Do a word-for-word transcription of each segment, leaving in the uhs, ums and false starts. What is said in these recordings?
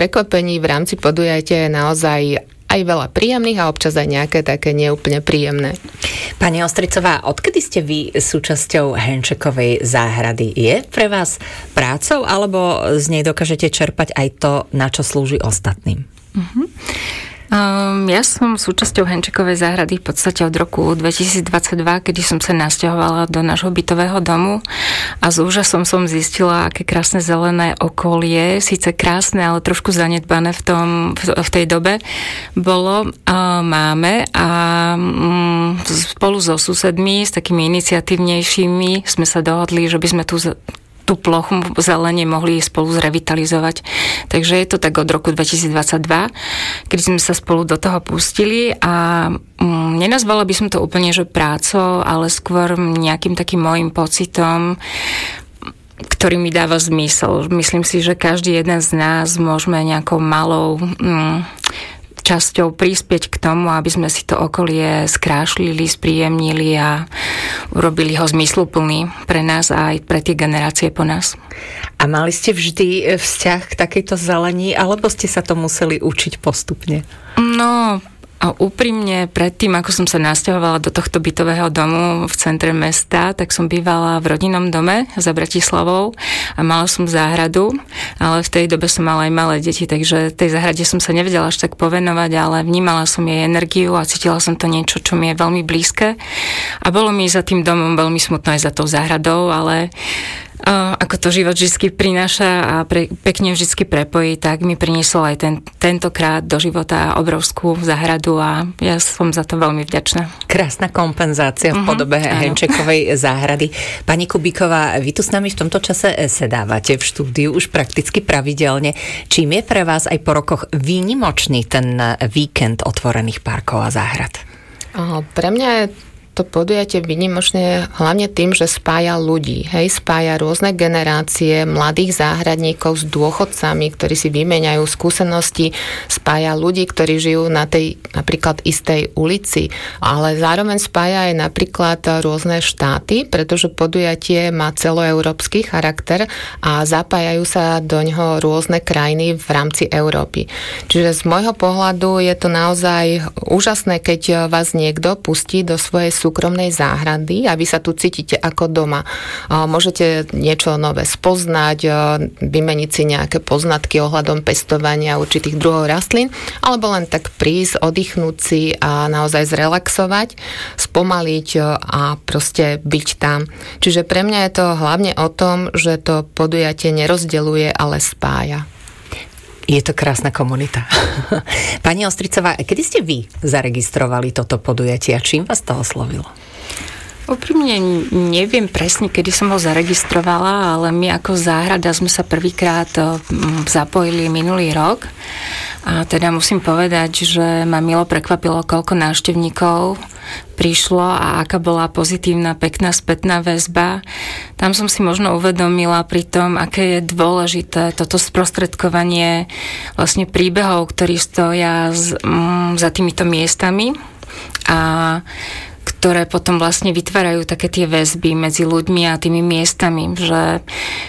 prekvapení v rámci podujatia je naozaj aj veľa príjemných a občas aj nejaké také neúplne príjemné. Pani Ostricová, odkedy ste vy súčasťou Henčekovej záhrady? Je pre vás prácou, alebo z nej dokážete čerpať aj to, na čo slúži ostatným? Uh-huh. Um, ja som súčasťou Henčekovej záhrady v podstate od roku dvetisícdvadsaťdva, kedy som sa nasťahovala do nášho bytového domu a s úžasom som zistila, aké krásne zelené okolie, síce krásne, ale trošku zanedbané v, tom, v, v tej dobe bolo, uh, máme a um, spolu so susedmi, s takými iniciatívnejšími sme sa dohodli, že by sme tu tú plochu zelene mohli spolu zrevitalizovať. Takže je to tak od roku dvetisícdvadsaťdva, keď sme sa spolu do toho pustili a mm, nenazvala by som to úplne, že prácou, ale skôr nejakým takým môjim pocitom, ktorý mi dáva zmysel. Myslím si, že každý jeden z nás môžeme nejakou malou mm, časťou prispieť k tomu, aby sme si to okolie skrášlili, spríjemnili a urobili ho zmysluplný pre nás a aj pre tie generácie po nás. A mali ste vždy vzťah k takejto zelení, alebo ste sa to museli učiť postupne? No, a úprimne, predtým, ako som sa nasťahovala do tohto bytového domu v centre mesta, tak som bývala v rodinnom dome za Bratislavou a mala som záhradu, ale v tej dobe som mala aj malé deti, takže tej záhrade som sa nevedela až tak povenovať, ale vnímala som jej energiu a cítila som to niečo, čo mi je veľmi blízke. A bolo mi za tým domom veľmi smutno aj za tou záhradou, ale Uh, ako to život vždy prináša a pre, pekne vždy prepojí, tak mi priniesol aj ten, tentokrát do života obrovskú záhradu a ja som za to veľmi vďačná. Krásna kompenzácia v podobe uh-huh, Henčekovej záhrady. Pani Kubíková, vy tu s nami v tomto čase sedávate v štúdiu už prakticky pravidelne. Čím je pre vás aj po rokoch výnimočný ten víkend otvorených parkov a záhrad? Uh, pre mňa je to podujatie výnimočné hlavne tým, že spája ľudí. Hej, spája rôzne generácie mladých záhradníkov s dôchodcami, ktorí si vymieňajú skúsenosti, spája ľudí, ktorí žijú na tej napríklad istej ulici, ale zároveň spája aj napríklad rôzne štáty, pretože podujatie má celoeurópsky charakter a zapájajú sa do ňoho rôzne krajiny v rámci Európy. Čiže z môjho pohľadu je to naozaj úžasné, keď vás niekto pustí do svojej súkromnej záhrady a vy sa tu cítite ako doma. Môžete niečo nové spoznať, vymeniť si nejaké poznatky ohľadom pestovania určitých druhov rastlín, alebo len tak prísť, oddychnúť si a naozaj zrelaxovať, spomaliť a proste byť tam. Čiže pre mňa je to hlavne o tom, že to podujatie nerozdeľuje, ale spája. Je to krásna komunita. Pani Ostricová, kedy ste vy zaregistrovali toto podujatie a čím vás to oslovilo? Úprimne neviem presne, kedy som ho zaregistrovala, ale my ako záhrada sme sa prvýkrát zapojili minulý rok a teda musím povedať, že ma milo prekvapilo, koľko návštevníkov prišlo a aká bola pozitívna, pekná spätná väzba. Tam som si možno uvedomila pri tom, aké je dôležité toto sprostredkovanie vlastne príbehov, ktorí stoja z, mm, za týmito miestami a ktoré potom vlastne vytvárajú také tie väzby medzi ľuďmi a tými miestami, že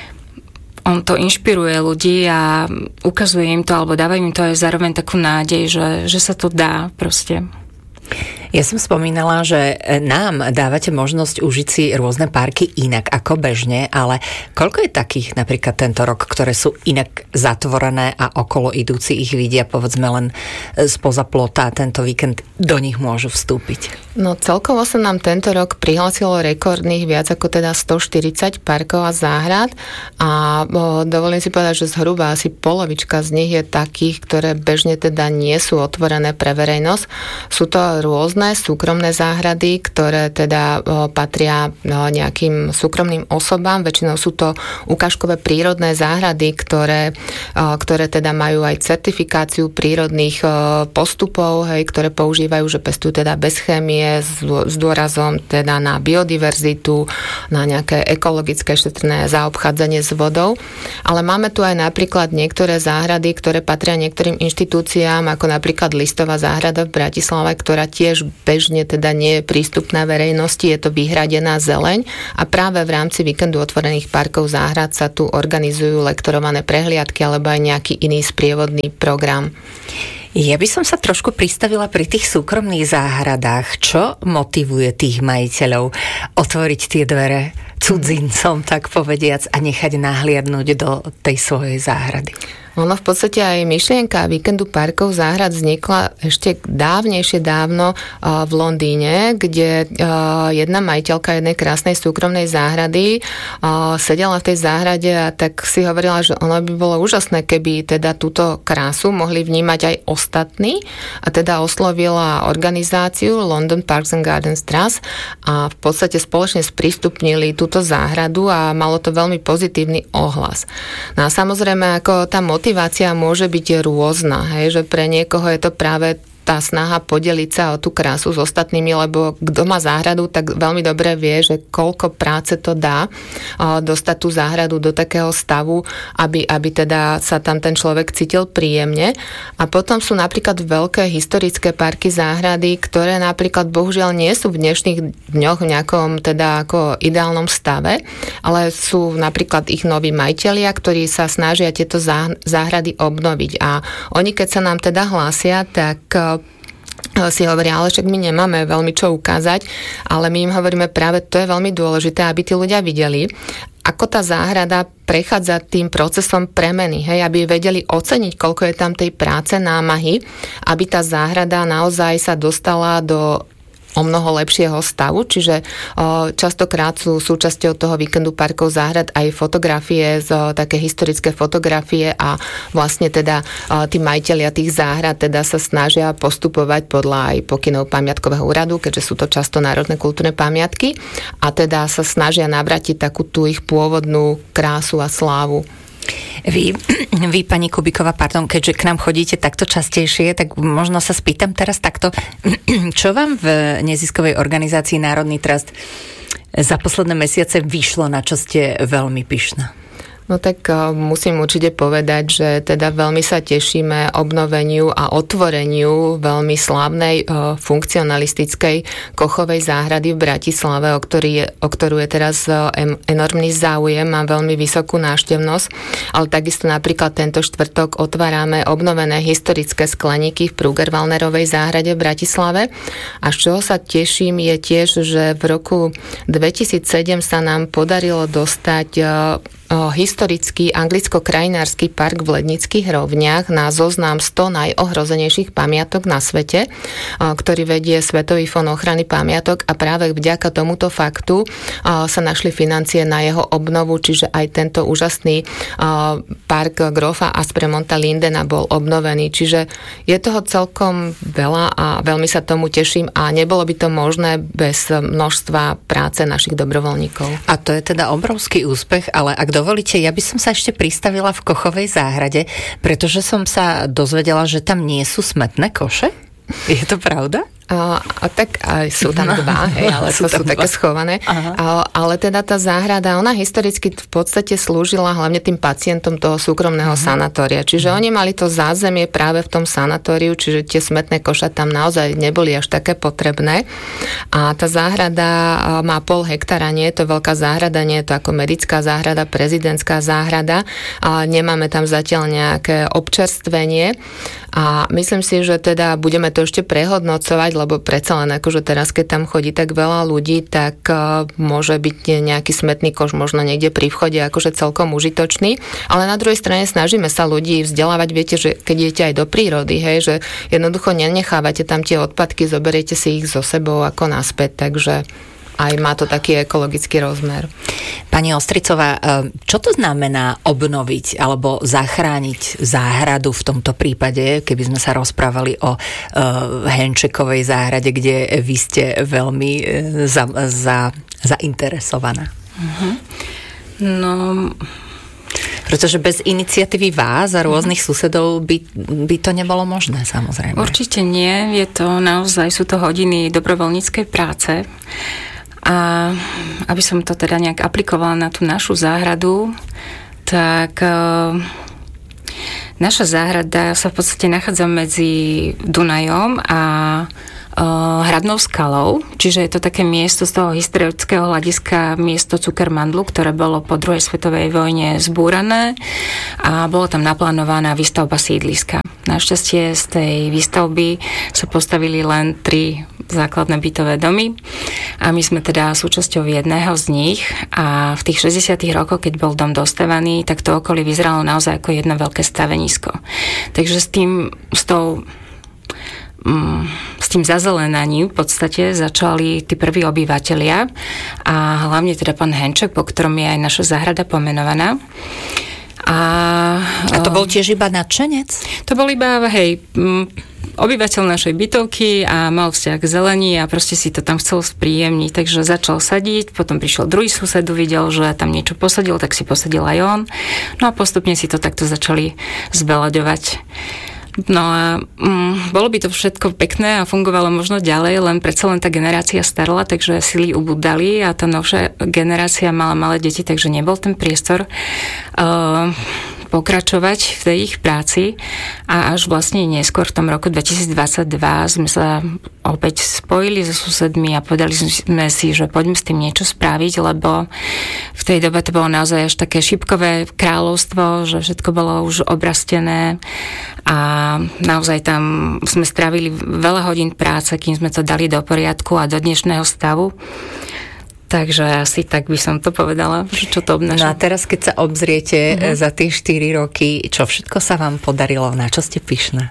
on to inšpiruje ľudí a ukazuje im to, alebo dáva im to aj zároveň takú nádej, že, že sa to dá proste. Ja som spomínala, že nám dávate možnosť užiť si rôzne parky inak ako bežne, ale koľko je takých napríklad tento rok, ktoré sú inak zatvorené a okolo idúci ich vidia povedzme len spoza plota a tento víkend do nich môžu vstúpiť? No celkovo sa nám tento rok prihlásilo rekordných viac ako teda stoštyridsať parkov a záhrad a dovolím si povedať, že zhruba asi polovička z nich je takých, ktoré bežne teda nie sú otvorené pre verejnosť. Sú to rôzne súkromné záhrady, ktoré teda patria nejakým súkromným osobám. Väčšinou sú to ukážkové prírodné záhrady, ktoré, ktoré teda majú aj certifikáciu prírodných postupov, hej, ktoré používajú, že pestujú teda bez chémie, s, s dôrazom teda na biodiverzitu, na nejaké ekologické šetrné zaobchádzanie s vodou. Ale máme tu aj napríklad niektoré záhrady, ktoré patria niektorým inštitúciám, ako napríklad Listová záhrada v Bratislave, ktorá tiež bežne teda nie je prístupná verejnosti, je to vyhradená zeleň a práve v rámci víkendu otvorených parkov záhrad sa tu organizujú lektorované prehliadky alebo aj nejaký iný sprievodný program. Ja by som sa trošku pristavila pri tých súkromných záhradách. Čo motivuje tých majiteľov otvoriť tie dvere cudzincom, tak povediac, a nechať nahliadnúť do tej svojej záhrady? Ono v podstate aj myšlienka víkendu parkov záhrad vznikla ešte dávnejšie dávno v Londýne, kde jedna majiteľka jednej krásnej súkromnej záhrady sedela v tej záhrade a tak si hovorila, že ono by bolo úžasné, keby teda túto krásu mohli vnímať aj ostatní a teda oslovila organizáciu London Parks and Gardens Trust a v podstate spoločne sprístupnili túto záhradu a malo to veľmi pozitívny ohlas. No a samozrejme, ako tá motivácia môže byť rôzna, hej, že pre niekoho je to práve tá snaha podeliť sa o tú krásu s ostatnými, lebo kto má záhradu, tak veľmi dobre vie, že koľko práce to dá dostať tú záhradu do takého stavu, aby, aby teda sa tam ten človek cítil príjemne. A potom sú napríklad veľké historické parky záhrady, ktoré napríklad bohužiaľ nie sú v dnešných dňoch v nejakom teda ako ideálnom stave, ale sú napríklad ich noví majitelia, ktorí sa snažia tieto záhrady obnoviť. A oni, keď sa nám teda hlásia, tak si hovoria, ale však my nemáme veľmi čo ukázať, ale my im hovoríme práve, to je veľmi dôležité, aby tí ľudia videli, ako tá záhrada prechádza tým procesom premeny, hej, aby vedeli oceniť, koľko je tam tej práce, námahy, aby tá záhrada naozaj sa dostala do o mnoho lepšieho stavu, čiže o, častokrát sú súčasťou toho víkendu parkov záhrad aj fotografie, z, o, také historické fotografie a vlastne teda o, tí majitelia tých záhrad teda sa snažia postupovať podľa aj pokynov pamiatkového úradu, keďže sú to často národné kultúrne pamiatky a teda sa snažia navrátiť takú tú ich pôvodnú krásu a slávu. Vy, vy, pani Kubíková, pardon, keďže k nám chodíte takto častejšie, tak možno sa spýtam teraz takto, čo vám v neziskovej organizácii Národný trust za posledné mesiace vyšlo, na čo ste veľmi pyšná? No tak musím určite povedať, že teda veľmi sa tešíme obnoveniu a otvoreniu veľmi slávnej funkcionalistickej kochovej záhrady v Bratislave, o, ktorý je, o ktorú je teraz enormný záujem, má veľmi vysokú návštevnosť, ale takisto napríklad tento štvrtok otvárame obnovené historické skleníky v Pruger-Wallnerovej záhrade v Bratislave a z čoho sa teším je tiež, že v roku dvetisícsedem sa nám podarilo dostať historický anglicko-krajinársky park v Lednických rovniach na zoznam sto najohrozenejších pamiatok na svete, ktorý vedie Svetový fond ochrany pamiatok a práve vďaka tomuto faktu sa našli financie na jeho obnovu, čiže aj tento úžasný park Grofa Aspremonta Lindena bol obnovený. Čiže je toho celkom veľa a veľmi sa tomu teším a nebolo by to možné bez množstva práce našich dobrovoľníkov. A to je teda obrovský úspech, ale ak dovolíte, ja by som sa ešte pristavila v Kochovej záhrade, pretože som sa dozvedela, že tam nie sú smetné koše. Je to pravda? A, a tak aj sú tam dva, hej, ale to sú, sú také schované. A, ale teda tá záhrada, ona historicky v podstate slúžila hlavne tým pacientom toho súkromného uh-huh. sanatória. Čiže uh-huh. oni mali to zázemie práve v tom sanatóriu, čiže tie smetné koša tam naozaj neboli až také potrebné. A tá záhrada má pol hektára, nie je to veľká záhrada, nie je to ako medická záhrada, prezidentská záhrada. A nemáme tam zatiaľ nejaké občerstvenie. A myslím si, že teda budeme to ešte prehodnocovať, lebo predsa len akože teraz, keď tam chodí tak veľa ľudí, tak uh, môže byť nejaký smetný koš možno niekde pri vchode akože celkom užitočný. Ale na druhej strane snažíme sa ľudí vzdelávať, viete, že keď idete aj do prírody, hej, že jednoducho nenechávate tam tie odpadky, zoberiete si ich so sebou ako naspäť, takže aj má to taký ekologický rozmer. Pani Ostricová, čo to znamená obnoviť alebo zachrániť záhradu v tomto prípade, keby sme sa rozprávali o uh, Henčekovej záhrade, kde vy ste veľmi uh, za, za, zainteresovaná? Uh-huh. No... Pretože bez iniciatívy vás a rôznych mm. susedov by, by to nebolo možné, samozrejme. Určite nie. Je to naozaj, sú to hodiny dobrovoľníckej práce. A aby som to teda nejak aplikovala na tú našu záhradu, tak uh, naša záhrada sa v podstate nachádza medzi Dunajom a uh, hradnou skalou, čiže je to také miesto z toho historického hľadiska, miesto Cukermandlu, ktoré bolo po druhej svetovej vojne zbúrané a bolo tam naplánovaná výstavba sídliska. Našťastie z tej výstavby sa postavili len tri základné bytové domy a my sme teda súčasťou jedného z nich a v tých šesťdesiatych rokoch, keď bol dom dostávaný, tak to okolie vyzeralo naozaj ako jedno veľké stavenisko. Takže s tým, s tou s tým zazelenaním v podstate začali tí prví obyvatelia a hlavne teda pán Henček, po ktorom je aj naša záhrada pomenovaná. A, a to bol tiež iba nadšenec? To bol iba, hej, obyvateľ našej bytovky a mal vzťah k zelení a proste si to tam chcel spríjemniť, takže začal sadiť, potom prišiel druhý sused, videl, že tam niečo posadil, tak si posadil aj on. No a postupne si to takto začali zbelaďovať. No a mm, bolo by to všetko pekné a fungovalo možno ďalej, len predsa len tá generácia starla, takže sily ubudali a tá novšia generácia mala malé deti, takže nebol ten priestor uh, pokračovať v tej ich práci a až vlastne neskôr v tom roku dvetisícdvadsaťdva sme sa opäť spojili so susedmi a povedali sme si, že poďme s tým niečo spraviť, lebo v tej dobe to bolo naozaj až také šipkové kráľovstvo, že všetko bolo už obrastené a naozaj tam sme strávili veľa hodín práce, kým sme to dali do poriadku a do dnešného stavu. Takže asi tak by som to povedala, že čo to obnáša. No a teraz, keď sa obzriete uh-huh. za tie štyri roky, čo všetko sa vám podarilo? Na čo ste pyšné?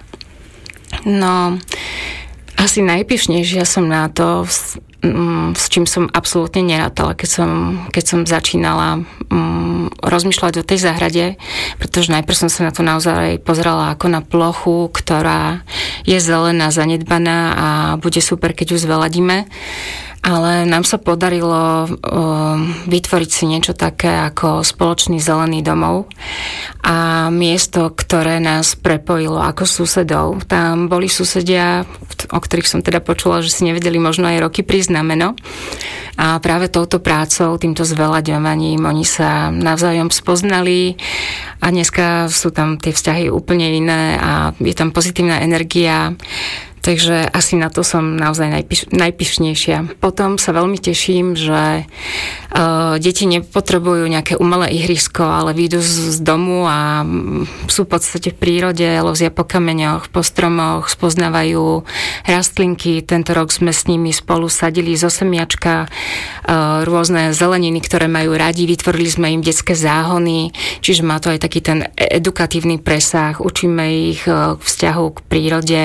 No, asi najpyšnejšia som na to, s, m, s čím som absolútne nerátala, keď som, keď som začínala m, rozmýšľať o tej záhrade, pretože najprv som sa na to naozaj pozerala ako na plochu, ktorá je zelená, zanedbaná a bude super, keď ju zveladíme. Ale nám sa podarilo uh, vytvoriť si niečo také ako spoločný zelený domov a miesto, ktoré nás prepojilo ako susedov. Tam boli susedia, o ktorých som teda počula, že si nevedeli možno aj roky prísť na meno. A práve touto prácou, týmto zveľaďovaním, oni sa navzájom spoznali a dneska sú tam tie vzťahy úplne iné a je tam pozitívna energia. Takže asi na to som naozaj najpiš- najpyšnejšia. Potom sa veľmi teším, že uh, deti nepotrebujú nejaké umelé ihrisko, ale výjdu z, z domu a sú v podstate v prírode, lovia po kameňoch, po stromoch, spoznávajú rastlinky. Tento rok sme s nimi spolu sadili zo semiačka uh, rôzne zeleniny, ktoré majú radi. Vytvorili sme im detské záhony, čiže má to aj taký ten edukatívny presah. Učíme ich uh, k vzťahu k prírode.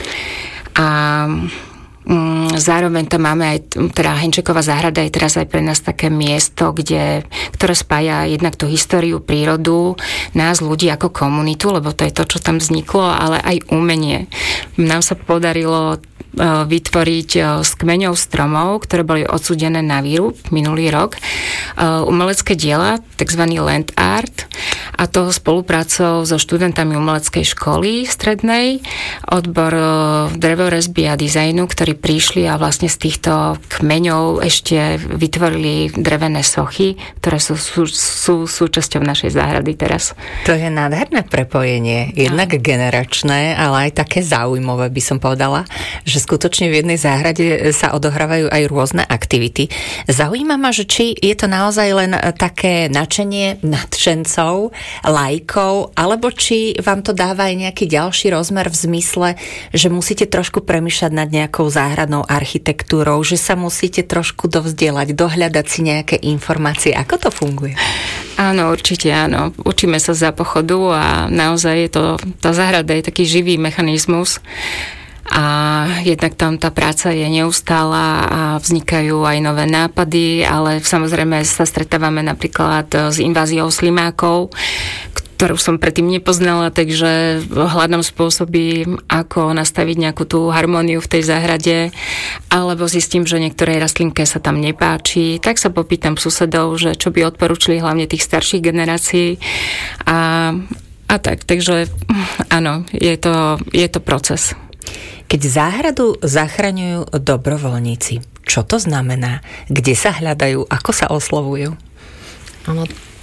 A mm, zároveň tam máme aj, teda Henčeková záhrada je teraz aj pre nás také miesto, kde, ktoré spája jednak tú históriu, prírodu, nás ľudí ako komunitu, lebo to je to, čo tam vzniklo, ale aj umenie. Nám sa podarilo vytvoriť z kmeňov stromov, ktoré boli odsúdené na výrub minulý rok, umelecké diela, takzvaný land art, a to spoluprácou so študentami umeleckej školy strednej, odbor drevorezby a dizajnu, ktorí prišli a vlastne z týchto kmeňov ešte vytvorili drevené sochy, ktoré sú, sú, sú súčasťou našej záhrady teraz. To je nádherné prepojenie, jednak generačné, ale aj také zaujímavé, by som povedala, že skutočne v jednej záhrade sa odohrávajú aj rôzne aktivity. Zaujíma ma, že či je to naozaj len také nadšenie nadšencov, laikov, alebo či vám to dáva aj nejaký ďalší rozmer v zmysle, že musíte trošku premýšľať nad nejakou záhradnou architektúrou, že sa musíte trošku dovzdielať, dohľadať si nejaké informácie. Ako to funguje? Áno, určite áno. Učíme sa za pochodu a naozaj je to, tá záhrada je taký živý mechanizmus. A jednak tam tá práca je neustála a vznikajú aj nové nápady, ale samozrejme sa stretávame napríklad s inváziou slimákov, ktorú som predtým nepoznala, takže hľadám spôsoby, ako nastaviť nejakú tú harmóniu v tej záhrade, alebo zistím, že niektorej rastlinke sa tam nepáči, tak sa popýtam susedov, že čo by odporúčili hlavne tých starších generácií a, a tak, takže áno, je to, je to proces. Keď záhradu zachraňujú dobrovoľníci, čo to znamená? Kde sa hľadajú? Ako sa oslovujú? Áno,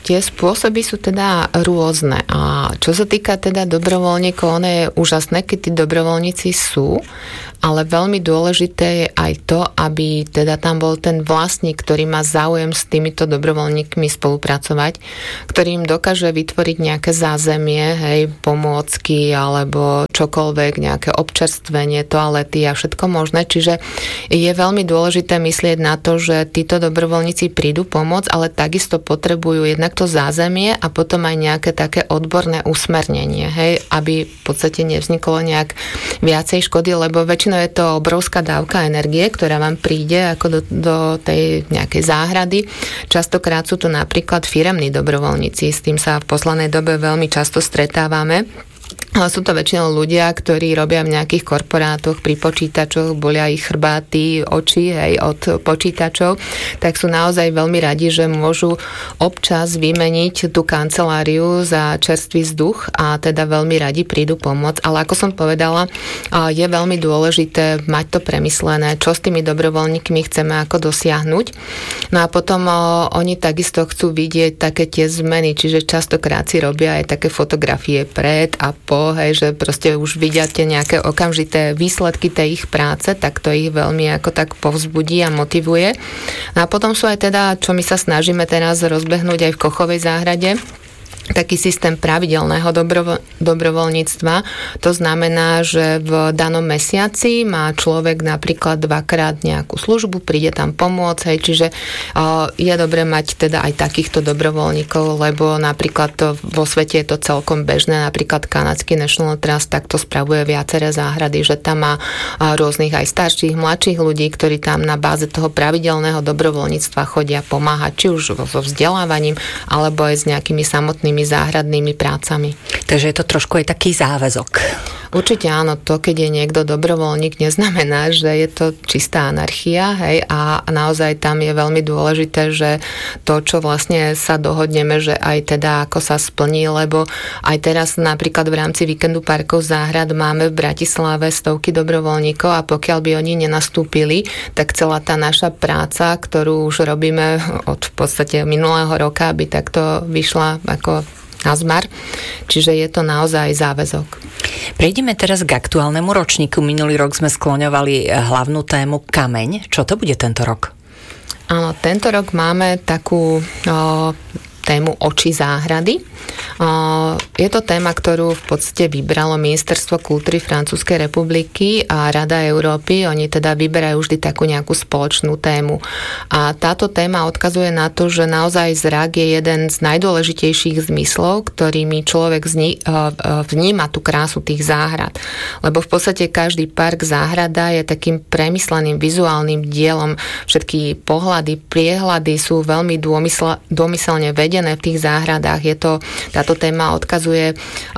tie spôsoby sú teda rôzne. A čo sa týka teda dobrovoľníkov, ono je úžasné, keď tí dobrovoľníci sú, ale veľmi dôležité je aj to, aby teda tam bol ten vlastník, ktorý má záujem s týmito dobrovoľníkmi spolupracovať, ktorý im dokáže vytvoriť nejaké zázemie, hej, pomôcky alebo čokoľvek, nejaké občerstvenie, toalety a všetko možné. Čiže je veľmi dôležité myslieť na to, že títo dobrovoľníci prídu pomôcť, ale takisto potrebujú jednak to zázemie a potom aj nejaké také odborné usmernenie, hej, aby v podstate nevzniklo nejak viacej škody, lebo väčšinou je to obrovská dávka energie, ktorá vám príde ako do, do tej nejakej záhrady. Častokrát sú to napríklad firemní dobrovoľníci, s tým sa v poslednej dobe veľmi často stretávame. Ale sú to väčšinou ľudia, ktorí robia v nejakých korporátoch, pri počítačoch, bolia ich chrbáty, oči, hej, od počítačov, tak sú naozaj veľmi radi, že môžu občas vymeniť tú kanceláriu za čerstvý vzduch a teda veľmi radi prídu pomôcť. Ale ako som povedala, je veľmi dôležité mať to premyslené, čo s tými dobrovoľníkmi chceme ako dosiahnuť. No a potom o, oni takisto chcú vidieť také tie zmeny, čiže častokrát si robia aj také fotografie pred a po, hej, že proste už vidiate nejaké okamžité výsledky tej ich práce, tak to ich veľmi ako tak povzbudí a motivuje. No a potom sú aj teda, čo my sa snažíme teraz rozbehnúť aj v Kochovej záhrade, taký systém pravidelného dobrovo- dobrovoľníctva. To znamená, že v danom mesiaci má človek napríklad dvakrát nejakú službu, príde tam pomôcť, hej, čiže uh, je dobre mať teda aj takýchto dobrovoľníkov, lebo napríklad to, vo svete je to celkom bežné, napríklad kanadský National Trust takto spravuje viaceré záhrady, že tam má uh, rôznych aj starších, mladších ľudí, ktorí tam na báze toho pravidelného dobrovoľníctva chodia pomáhať, či už so vzdelávaním, alebo aj s nejakými samotnými záhradnými prácami. Takže je to trošku aj taký záväzok. Určite áno, to keď je niekto dobrovoľník, neznamená, že je to čistá anarchia, hej, a naozaj tam je veľmi dôležité, že to, čo vlastne sa dohodneme, že aj teda ako sa splní, lebo aj teraz napríklad v rámci víkendu parkov záhrad máme v Bratislave stovky dobrovoľníkov a pokiaľ by oni nenastúpili, tak celá tá naša práca, ktorú už robíme od v podstate minulého roka, by takto vyšla ako na zmar. Čiže je to naozaj záväzok. Prejdeme teraz k aktuálnemu ročníku. Minulý rok sme skloňovali hlavnú tému kameň. Čo to bude tento rok? Áno, tento rok máme takú o, tému Oči záhrady. Je to téma, ktorú v podstate vybralo Ministerstvo kultúry Francúzskej republiky a Rada Európy. Oni teda vyberajú vždy takú nejakú spoločnú tému. A táto téma odkazuje na to, že naozaj zrak je jeden z najdôležitejších zmyslov, ktorými človek vníma tú krásu tých záhrad. Lebo v podstate každý park, záhrada je takým premysleným vizuálnym dielom. Všetky pohľady, priehľady sú veľmi dômyselne vedené v tých záhradách. Je to Táto téma odkazuje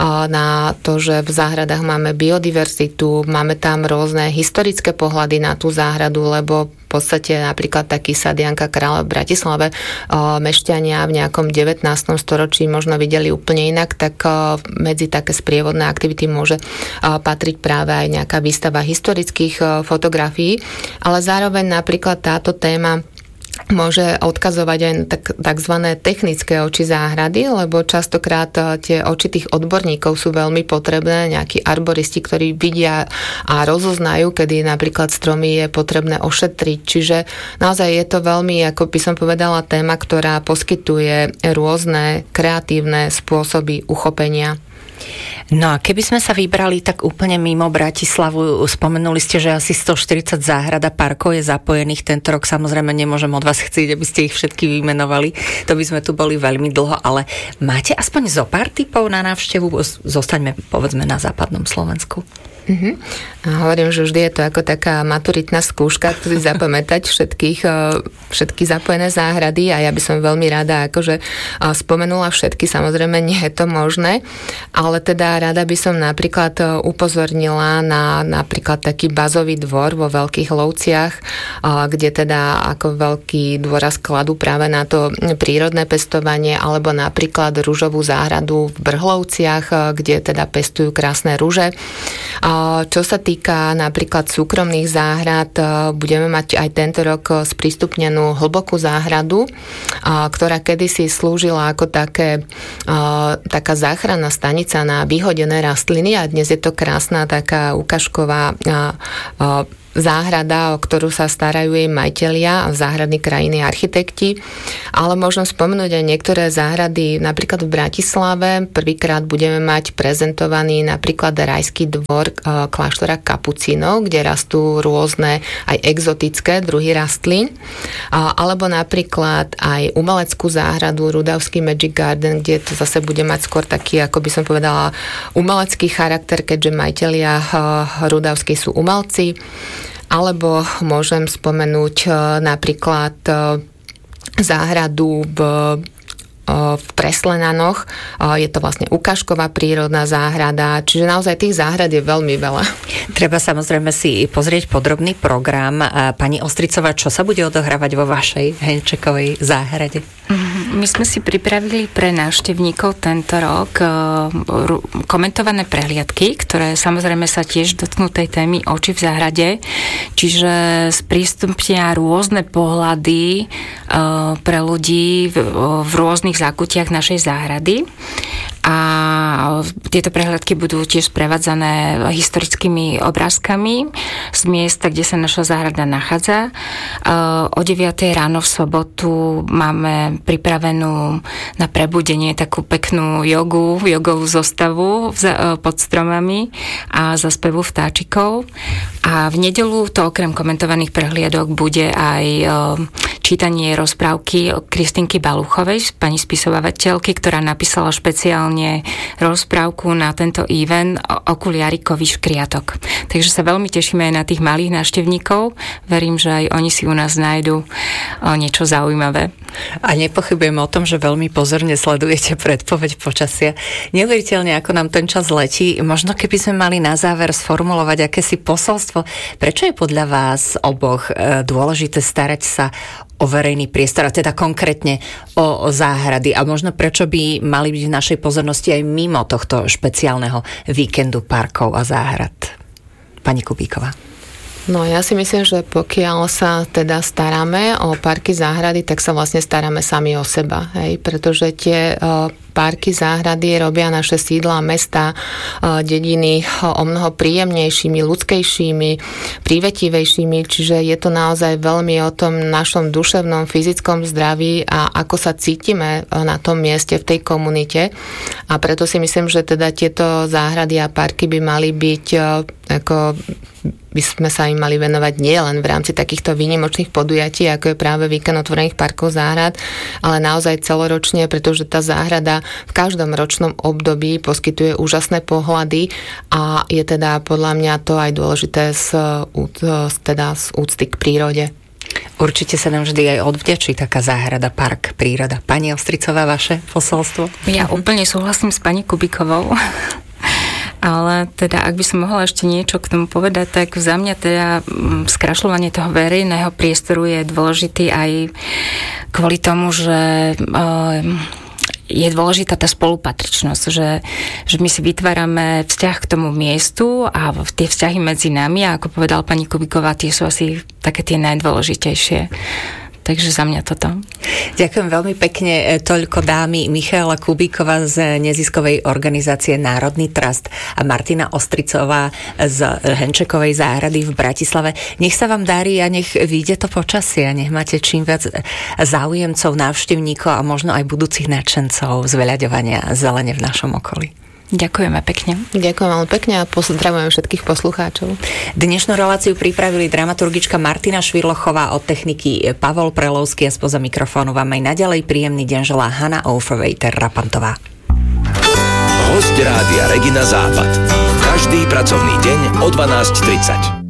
na to, že v záhradách máme biodiverzitu, máme tam rôzne historické pohľady na tú záhradu, lebo v podstate napríklad taký sad Janka Kráľa v Bratislave mešťania v nejakom devätnástom storočí možno videli úplne inak, tak medzi také sprievodné aktivity môže patriť práve aj nejaká výstava historických fotografií, ale zároveň napríklad táto téma môže odkazovať aj tak, takzvané technické oči záhrady, lebo častokrát tie oči tých odborníkov sú veľmi potrebné, nejakí arboristi, ktorí vidia a rozoznajú, kedy napríklad stromy je potrebné ošetriť. Čiže naozaj je to veľmi, ako by som povedala, téma, ktorá poskytuje rôzne kreatívne spôsoby uchopenia. No a keby sme sa vybrali tak úplne mimo Bratislavu, spomenuli ste, že asi stoštyridsať záhrad a parkov je zapojených tento rok. Samozrejme nemôžem od vás chcieť, aby ste ich všetky vymenovali. To by sme tu boli veľmi dlho, ale máte aspoň zo pár tipov na návštevu? Zostaňme povedzme na západnom Slovensku. Uh-huh. A hovorím, že vždy je to ako taká maturitná skúška, si zapamätať všetkých, všetky zapojené záhrady a ja by som veľmi rada akože spomenula všetky, samozrejme nie je to možné, ale teda rada by som napríklad upozornila na napríklad taký bazový dvor vo Veľkých Lovciach, kde teda ako veľký dôraz kladú práve na to prírodné pestovanie, alebo napríklad ružovú záhradu v Brhlovciach, kde teda pestujú krásne ruže. A Čo sa týka napríklad súkromných záhrad, budeme mať aj tento rok sprístupnenú hlbokú záhradu, ktorá kedysi slúžila ako také, taká záchranná stanica na vyhodené rastliny a dnes je to krásna taká ukážková záhrada, o ktorú sa starajú jej majitelia a záhradní krajiny architekti. Ale môžem spomenúť aj niektoré záhrady, napríklad v Bratislave. Prvýkrát budeme mať prezentovaný napríklad rajský dvor kláštora kapucínov, kde rastú rôzne aj exotické druhy rastlín. Alebo napríklad aj umeleckú záhradu Rudavský Magic Garden, kde to zase bude mať skôr taký, ako by som povedala, umelecký charakter, keďže majitelia Rudavskí sú umelci. Alebo môžem spomenúť napríklad záhradu v, v Preslenanoch. Je to vlastne ukážková prírodná záhrada, čiže naozaj tých záhrad je veľmi veľa. Treba samozrejme si pozrieť podrobný program. Pani Ostricová, čo sa bude odohrávať vo vašej Henčekovej záhrade? My sme si pripravili pre návštevníkov tento rok komentované prehliadky, ktoré samozrejme sa tiež dotknú tej témy Oči v záhrade, čiže sprístupnia rôzne pohľady pre ľudí v rôznych zákutiach našej záhrady. A tieto prehľadky budú tiež sprevádzané historickými obrázkami z miesta, kde sa naša záhrada nachádza. O deviatej ráno v sobotu máme pripravenú na prebudenie takú peknú jogu, jogovú zostavu pod stromami a za spevu vtáčikov. A v nedeľu to okrem komentovaných prehliadok bude aj čítanie rozprávky Kristinky Baluchovej, pani spisovateľky, ktorá napísala špeciálne rozprávku na tento event Okuliarikovi škriatok. Takže sa veľmi tešíme aj na tých malých návštevníkov. Verím, že aj oni si u nás nájdu niečo zaujímavé. A nepochybujem o tom, že veľmi pozorne sledujete predpoveď počasia. Neuveriteľne, ako nám ten čas letí. Možno keby sme mali na záver sformulovať akési posolstvo. Prečo je podľa vás oboch dôležité starať sa o verejný priestor, a teda konkrétne o, o záhrady, a možno prečo by mali byť v našej pozornosti aj mimo tohto špeciálneho víkendu parkov a záhrad? Pani Kubíková. No ja si myslím, že pokiaľ sa teda staráme o parky, záhrady, tak sa vlastne staráme sami o seba, hej? Pretože tie uh, parky, záhrady robia naše sídla, mesta, uh, dediny uh, o mnoho príjemnejšími, ľudskejšími, prívetivejšími, čiže je to naozaj veľmi o tom našom duševnom, fyzickom zdraví a ako sa cítime uh, na tom mieste, v tej komunite. A preto si myslím, že teda tieto záhrady a parky by mali byť uh, ako by sme sa im mali venovať nie len v rámci takýchto výnimočných podujatí, ako je práve víkend otvorených parkov, záhrad, ale naozaj celoročne, pretože tá záhrada v každom ročnom období poskytuje úžasné pohľady a je teda podľa mňa to aj dôležité z, teda z úcty k prírode. Určite sa nám vždy aj odvďačí taká záhrada, park, príroda. Pani Ostricová, vaše posolstvo? Ja úplne súhlasím s pani Kubíkovou. Ale teda, ak by som mohla ešte niečo k tomu povedať, tak za mňa teda skrašľovanie toho verejného priestoru je dôležitý aj kvôli tomu, že je dôležitá tá spolupatričnosť, že, že my si vytvárame vzťah k tomu miestu a tie vzťahy medzi nami, a ako povedala pani Kubíková, tie sú asi také tie najdôležitejšie. Takže za mňa toto. Ďakujem veľmi pekne. Toľko dámy Michaela Kubíková z neziskovej organizácie Národný trust a Martina Ostricová z Henčekovej záhrady v Bratislave. Nech sa vám darí a nech vyjde to počasie a nech máte čím viac záujemcov, návštevníkov a možno aj budúcich nadšencov zveľaďovania zelene v našom okolí. Ďakujeme pekne. Ďakujem veľmi pekne a pozdravujem všetkých poslucháčov. Dnešnú reláciu pripravili dramaturgička Martina Švirlochová, od techniky Pavol Prelovský a spoza mikrofónu vám aj naďalej príjemný deň želá Hanna Overwaiter-Rapantová. Hosť rádia Regina Západ. Každý pracovný deň o dvanásť tridsať.